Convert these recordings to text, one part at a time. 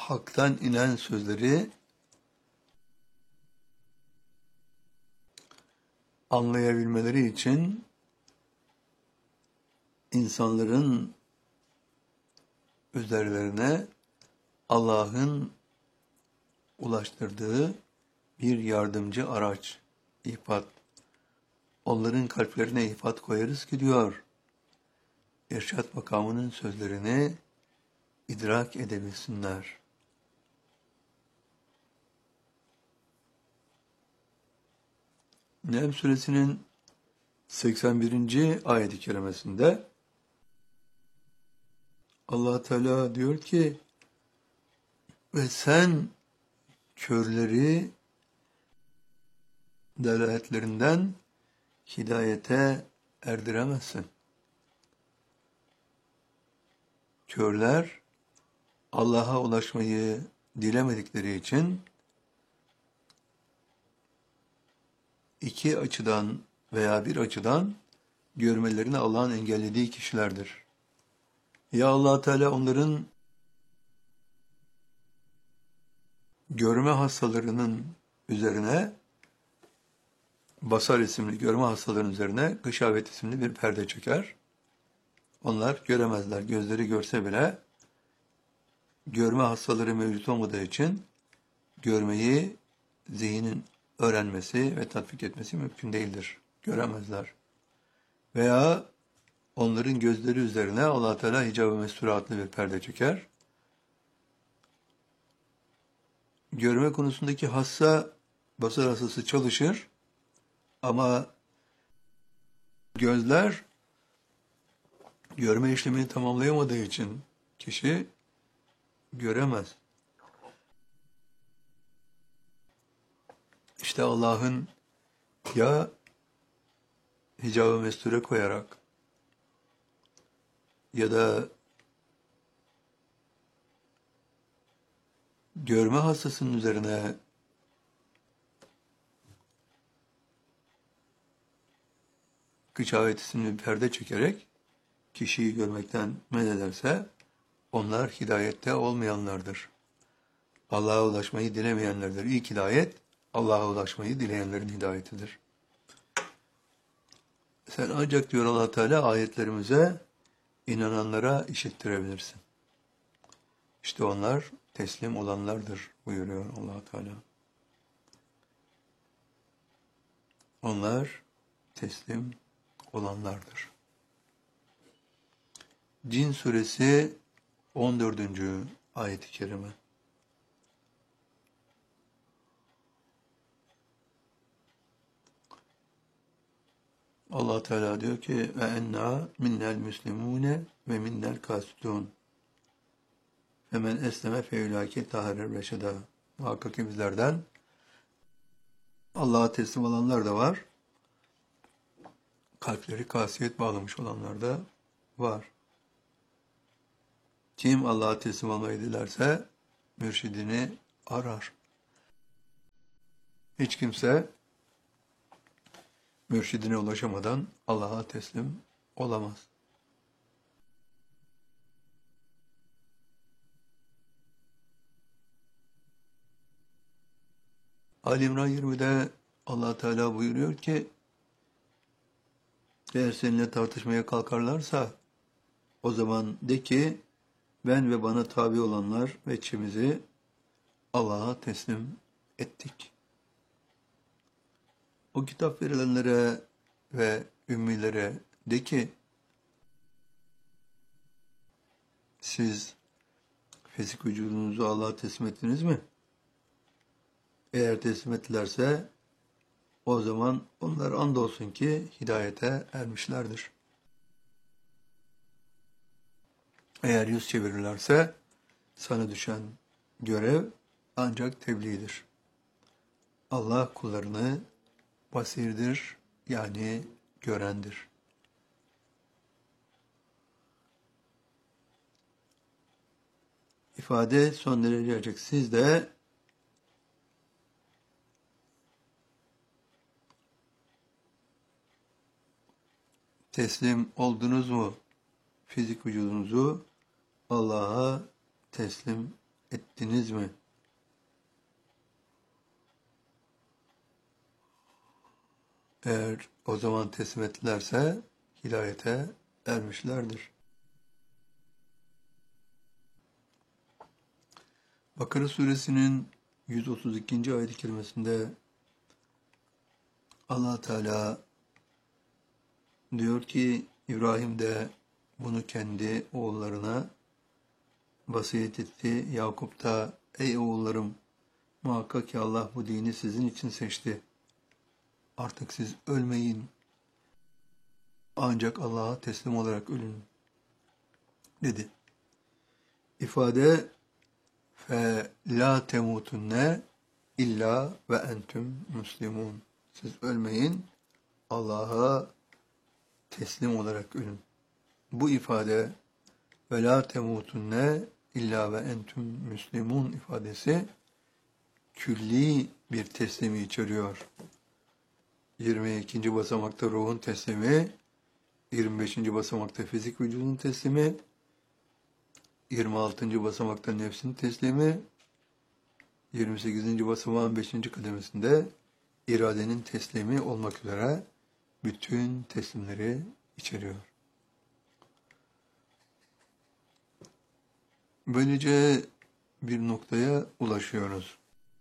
haktan inen sözleri anlayabilmeleri için insanların üzerlerine Allah'ın ulaştırdığı bir yardımcı araç, ihfat. Onların kalplerine ihfat koyarız ki diyor, İrşad makamının sözlerini idrak edebilsinler. Nehl suresinin 81. ayet-i kerimesinde Allah Teala diyor ki, ve sen körleri delaletlerinden hidayete erdiremezsin. Körler Allah'a ulaşmayı dilemedikleri için iki açıdan veya bir açıdan görmelerini Allah'ın engellediği kişilerdir. Ya Allah Teala onların görme hastalarının üzerine, basar isimli görme hastalarının üzerine gışavet isimli bir perde çeker. Onlar göremezler. Gözleri görse bile görme hastaları mevcut olmadığı için görmeyi zihnin öğrenmesi ve tatbik etmesi mümkün değildir. Göremezler. Veya onların gözleri üzerine Allah Teala hicab-ı mesture adlı bir perde çeker. Görme konusundaki hassa, basar hastası çalışır ama gözler görme işlemini tamamlayamadığı için kişi göremez. İşte Allah'ın ya hicab-ı mesture koyarak ya da görme hastasının üzerine gıçavet isimli bir perde çekerek kişiyi görmekten men ederse onlar hidayette olmayanlardır. Allah'a ulaşmayı dilemeyenlerdir. İlk hidayet Allah'a ulaşmayı dileyenlerin hidayetidir. Sen ancak diyor Allah Teala ayetlerimize inananlara işittirebilirsin. İşte onlar teslim olanlardır buyuruyor Allah Teala. Onlar teslim olanlardır. Cin suresi 14. ayet-i kerime. Allah Teala diyor ki ve enna minnel müslimune ve minnel kasitun. Hemen esleme feülâke taharer reşeda. Muhakkak ki bizlerden Allah'a teslim olanlar da var. Kalpleri kasiyet bağlamış olanlar da var. Kim Allah'a teslim olmayı dilerse mürşidini arar. Hiç kimse mürşidine ulaşamadan Allah'a teslim olamaz. Ali İmran 20'de Allah Teala buyuruyor ki, eğer seninle tartışmaya kalkarlarsa o zaman de ki ben ve bana tabi olanlar ve içimizi Allah'a teslim ettik. O kitap verilenlere ve ümmilere de ki siz fizik vücudunuzu Allah'a teslim ettiniz mi? Eğer teslim ettilerse o zaman onlar andolsun ki hidayete ermişlerdir. Eğer yüz çevirirlerse sana düşen görev ancak tebliğdir. Allah kullarını basirdir, yani görendir. İfade son derece gelecek. Siz de teslim oldunuz mu? Fizik vücudunuzu Allah'a teslim ettiniz mi? Eğer o zaman teslim ettilerse hidayete ermişlerdir. Bakara suresinin 132. ayet-i kerimesinde Allah Teala diyor ki İbrahim de bunu kendi oğullarına vasiyet etti. Yakup da ey oğullarım muhakkak ki Allah bu dini sizin için seçti. Artık siz ölmeyin. Ancak Allah'a teslim olarak ölün dedi. İfade fe la temutunne illa ve entüm müslimun. Siz ölmeyin. Allah'a teslim olarak ölün. Bu ifade ve la temutunne illa ve entüm müslimun ifadesi külli bir teslimi içeriyor. 22. basamakta ruhun teslimi, 25. basamakta fizik vücudun teslimi, 26. basamakta nefsin teslimi, 28. basamağın 5. kademesinde iradenin teslimi olmak üzere bütün teslimleri içeriyor. Böylece bir noktaya ulaşıyoruz.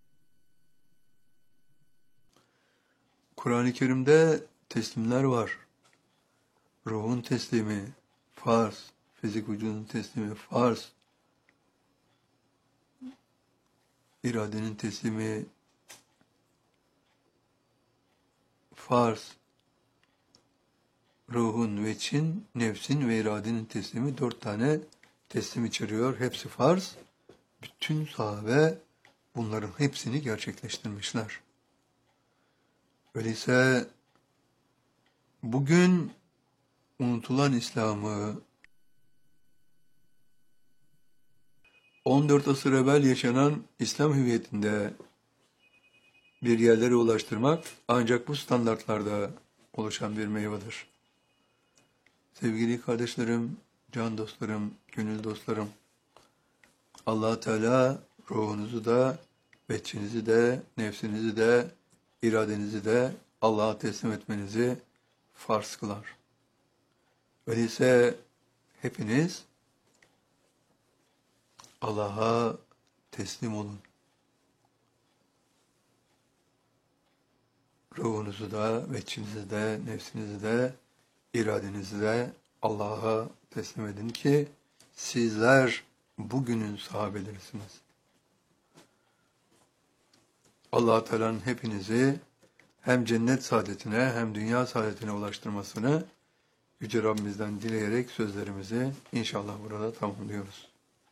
Kur'an-ı Kerim'de teslimler var. Ruhun teslimi, farz. Fizik vücudun teslimi, farz. İradenin teslimi, farz. Ruhun ve için, nefsin ve iradenin teslimi 4 tane teslim içeriyor. Hepsi farz. Bütün sahabe bunların hepsini gerçekleştirmişler. Öyleyse bugün unutulan İslam'ı 14 asır evvel yaşanan İslam hüviyetinde bir yerlere ulaştırmak ancak bu standartlarda oluşan bir meyvedir. Sevgili kardeşlerim, can dostlarım, gönül dostlarım, Allah Teala ruhunuzu da, beçinizi de, nefsinizi de, iradenizi de Allah'a teslim etmenizi farz kılar. Öyleyse hepiniz Allah'a teslim olun. Ruhunuzu da, veçinizi de, nefsinizi de, iradenizi de Allah'a teslim edin ki sizler bugünün sahabelerisiniz. Allah-u Teala'nın hepinizi hem cennet saadetine hem dünya saadetine ulaştırmasını Yüce Rabbimizden dileyerek sözlerimizi inşallah burada tamamlıyoruz.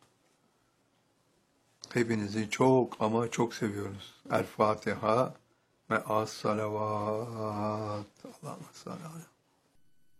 Hepinizi çok ama çok seviyoruz. El Fatiha ve as-salavat. Allah'ım sallallahu